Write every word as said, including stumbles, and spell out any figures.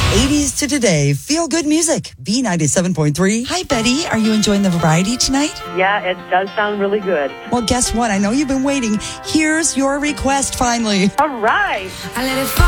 eighties to today. Feel good music. B ninety-seven point three. Hi, Betty. Are you enjoying the variety tonight? Yeah, it does sound really good. Well, guess what? I know you've been waiting. Here's your request finally. All right. I let it fall.